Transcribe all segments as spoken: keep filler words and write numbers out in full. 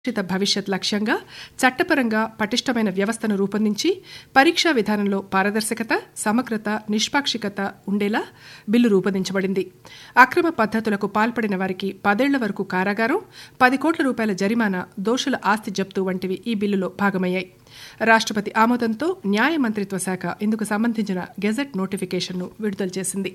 సురక్షిత భవిష్యత్ లక్ష్యంగా చట్టపరంగా పటిష్టమైన వ్యవస్థను రూపొందించి పరీక్షా విధానంలో పారదర్శకత, సమగ్రత, నిష్పాక్షికత ఉండేలా బిల్లు రూపొందించబడింది. అక్రమ పద్దతులకు పాల్పడిన వారికి పదేళ్ల వరకు కారాగారం, పది కోట్ల రూపాయల జరిమానా, దోషుల ఆస్తి జప్తు వంటివి ఈ బిల్లులో భాగమయ్యాయి. రాష్ట్రపతి ఆమోదంతో న్యాయ మంత్రిత్వ శాఖ ఇందుకు సంబంధించిన గెజెట్ నోటిఫికేషన్ను విడుదల చేసింది.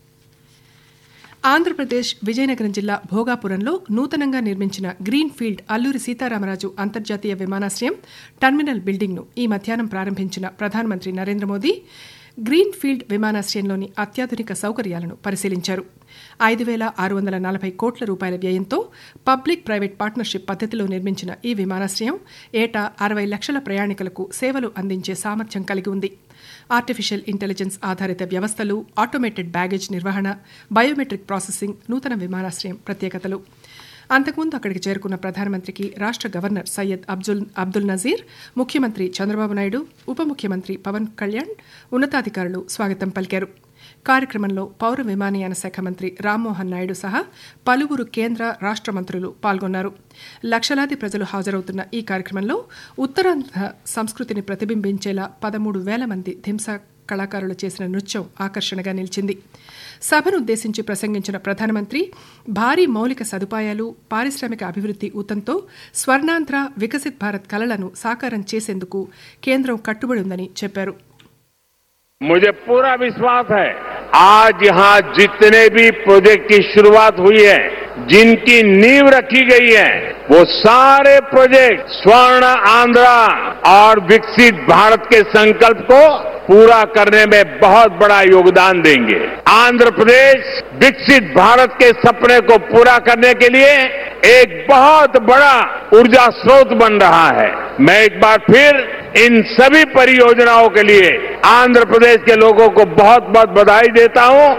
ఆంధ్రప్రదేశ్ విజయనగరం జిల్లా భోగాపురంలో నూతనంగా నిర్మించిన గ్రీన్ ఫీల్డ్ అల్లూరి సీతారామరాజు అంతర్జాతీయ విమానాశ్రయం టర్మినల్ బిల్డింగ్ను ఈ మధ్యాహ్నం ప్రారంభించిన ప్రధానమంత్రి నరేంద్ర మోదీ గ్రీన్ ఫీల్డ్ విమానాశ్రయంలోని అత్యాధునిక సౌకర్యాలను పరిశీలించారు. ఐదు వేల ఆరు వందల నలభై కోట్ల రూపాయల వ్యయంతో పబ్లిక్ ప్రైవేట్ పార్ట్నర్షిప్ పద్దతిలో నిర్మించిన ఈ విమానాశ్రయం ఏటా అరవై లక్షల ప్రయాణికులకు సేవలు అందించే సామర్థ్యం కలిగి ఉంది. ఆర్టిఫిషియల్ ఇంటెలిజెన్స్ ఆధారిత వ్యవస్థలు, ఆటోమేటెడ్ బ్యాగేజ్ నిర్వహణ, బయోమెట్రిక్ ప్రాసెసింగ్ నూతన విమానాశ్రయం ప్రత్యేకతలు. అంతకుముందు అక్కడికి చేరుకున్న ప్రధానమంత్రికి రాష్ట్ర గవర్నర్ సయ్యద్ అబ్దుల్ అబ్దుల్ నజీర్, ముఖ్యమంత్రి చంద్రబాబు నాయుడు, ఉప ముఖ్యమంత్రి పవన్ కళ్యాణ్, ఉన్నతాధికారులు స్వాగతం పలికారు. కార్యక్రమంలో పౌర విమానయాన శాఖ మంత్రి రామ్మోహన్ నాయుడు సహా పలువురు కేంద్ర, రాష్ట్ర మంత్రులు పాల్గొన్నారు. లక్షలాది ప్రజలు హాజరవుతున్న ఈ కార్యక్రమంలో ఉత్తరాంధ్ర సంస్కృతిని ప్రతిబింబించేలా పదమూడు వేల మంది ధింసా కళాకారులు చేసిన నృత్యం ఆకర్షణగా నిలిచింది. సభను ఉద్దేశించి ప్రసంగించిన ప్రధానమంత్రి భారీ మౌలిక సదుపాయాలు, పారిశ్రామిక అభివృద్ది ఊతంతో స్వర్ణాంధ్ర, వికసిత్ భారత్ కలలను సాకారం చేసేందుకు కేంద్రం కట్టుబడి ఉందని చెప్పారు. मुझे पूरा विश्वास है आज यहां जितने भी प्रोजेक्ट की शुरुआत हुई है, जिनकी नींव रखी गई है, वो सारे प्रोजेक्ट स्वर्ण आंध्रा और विकसित भारत के संकल्प को पूरा करने में बहुत बड़ा योगदान देंगे. आंध्र प्रदेश विकसित भारत के सपने को पूरा करने के लिए एक बहुत बड़ा ऊर्जा स्रोत बन रहा है. मैं एक बार फिर इन सभी परियोजनाओं के लिए आंध्र प्रदेश के लोगों को बहुत बहुत बधाई देता हूं.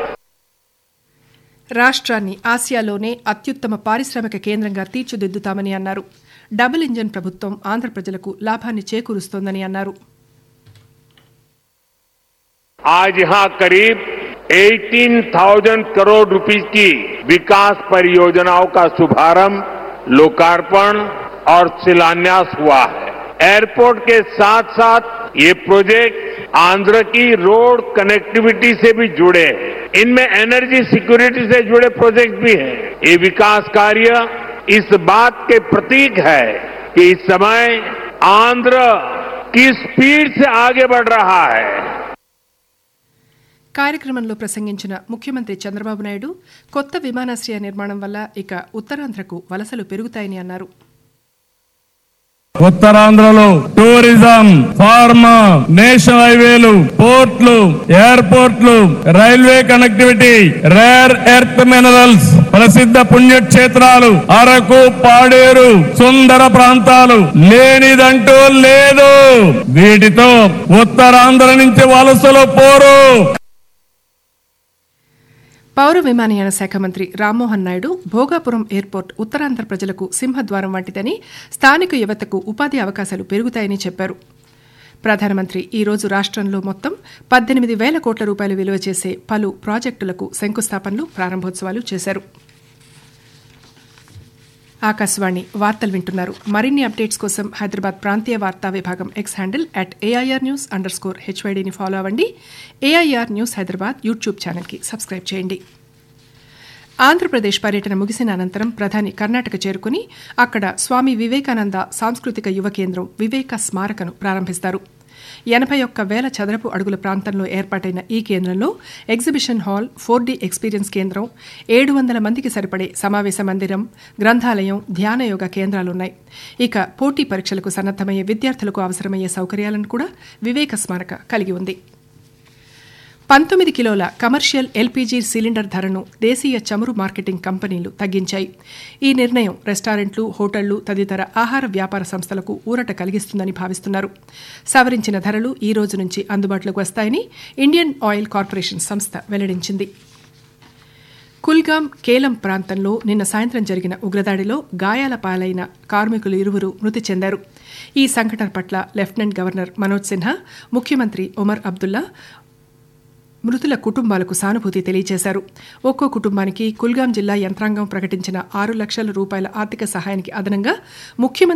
రాష్ట్రాన్ని ఆసియాలోనే అత్యుత్తమ పారిశ్రామిక కేంద్రంగా తీర్చిదిద్దుతామని అన్నారు. డబుల్ ఇంజన్ ప్రభుత్వం ఆంధ్ర ప్రజలకు లాభాన్ని చేకూరుస్తోందని అన్నారు. आज यहां करीब अठारह हज़ार करोड़ रुपए की विकास परियोजनाओं का शुभारंभ, लोकार्पण और शिलान्यास हुआ है. एयरपोर्ट के साथ साथ ये प्रोजेक्ट आंध्र की रोड कनेक्टिविटी से भी जुड़े हैं. इनमें एनर्जी सिक्योरिटी से जुड़े प्रोजेक्ट भी हैं. ये विकास कार्य इस बात के प्रतीक है कि इस समय आंध्र किस स्पीड से आगे बढ़ रहा है. కార్యక్రమంలో ప్రసంగించిన ముఖ్యమంత్రి చంద్రబాబు నాయుడు కొత్త విమానాశ్రయ నిర్మాణం వల్ల ఇక ఉత్తరాంధ్రకు వలసలు పెరుగుతాయని అన్నారు. ఉత్తరాంధ్రలో tourism, pharma, national హైవేలు, పోర్ట్లు, ఎయిర్పోర్ట్లు, railway connectivity, rare earth minerals, ప్రసిద్ధ పుణ్యక్షేత్రాలు, అరకు, పాడేరు, సుందర ప్రాంతాలు లేనిదంటూ లేదు. వీటితో ఉత్తరాంధ్ర నుంచి వలసలు పోరు. పౌర విమానయాన శాఖ మంత్రి రామ్మోహన్ నాయుడు భోగాపురం ఎయిర్పోర్ట్ ఉత్తరాంధ్ర ప్రజలకు సింహద్వారం వంటిదని, స్థానిక యువతకు ఉపాధి అవకాశాలు పెరుగుతాయని చెప్పారు. ప్రధానమంత్రి ఈ రోజు రాష్ట్రంలో మొత్తం పద్దెనిమిది వేల కోట్ల రూపాయలు విలువ చేసే పలు ప్రాజెక్టులకు శంకుస్థాపనలు, ప్రారంభోత్సవాలు చేశారు. ఆకాశవాణి వార్తలు వింటున్నారు. మరిన్ని అప్డేట్స్ కోసం హైదరాబాద్ ప్రాంతీయ వార్తా విభాగం X handle at AIR news under score హెచ్వైడీని follow అవ్వండి. ఏఐఆర్ న్యూస్ హైదరాబాద్ యూట్యూబ్ ఛానల్కి సబ్స్క్రైబ్ చేయండి. ఆంధ్రప్రదేశ్ పర్యటన ముగిసిన అనంతరం ప్రధాని కర్ణాటక చేరుకుని అక్కడ స్వామి వివేకానంద సాంస్కృతిక యువ కేంద్రం వివేక స్మారకను ప్రారంభిస్తారు. ఎనభై ఒక్క వేల చదరపు అడుగుల ప్రాంతంలో ఏర్పాటైన ఈ కేంద్రంలో exhibition hall, four D experience కేంద్రం, ఏడు వందల మందికి సరిపడే సమావేశ మందిరం, గ్రంథాలయం, ధ్యాన యోగ కేంద్రాలున్నాయి. ఇక పోటీ పరీక్షలకు సన్నద్దమయ్యే విద్యార్థులకు అవసరమయ్యే సౌకర్యాలను కూడా వివేక స్మారక కలిగి ఉంది. పంతొమ్మిది కిలోల కమర్షియల్ ఎల్పీజీ సిలిండర్ ధరను దేశీయ చమురు మార్కెటింగ్ కంపెనీలు తగ్గించాయి. ఈ నిర్ణయం రెస్టారెంట్లు, హోటళ్లు తదితర ఆహార వ్యాపార సంస్థలకు ఊరట కలిగిస్తుందని భావిస్తున్నారు. సవరించిన ధరలు ఈ రోజు నుంచి అందుబాటులోకి వస్తాయని ఇండియన్ ఆయిల్ కార్పొరేషన్ సంస్థ వెల్లడించింది. కుల్గాం, కేలం ప్రాంతంలో నిన్న సాయంత్రం జరిగిన ఉగ్రదాడిలో గాయాల పాలైన కార్మికులు ఇరువురు మృతి చెందారు. ఈ సంఘటన పట్ల లెఫ్టినెంట్ గవర్నర్ మనోజ్ సిన్హా, ముఖ్యమంత్రి ఒమర్ అబ్దుల్లా మృతుల కుటుంబాలకు సానుభూతి తెలియజేశారు. ఒక్కో కుటుంబానికి కుల్గాం జిల్లా యంత్రాంగం ప్రకటించిన ఆరు లక్షల రూపాయల ఆర్థిక సహాయానికి అదనంగా ముఖ్యమంత్రి